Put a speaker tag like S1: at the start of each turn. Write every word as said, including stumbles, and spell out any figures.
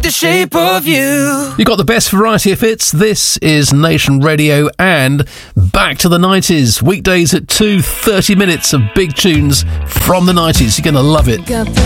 S1: the shape of you.
S2: You got the best variety of hits. This is Nation Radio and back to the nineties. Weekdays at two, thirty minutes of big tunes from the nineties. You're going to love it.
S3: Got the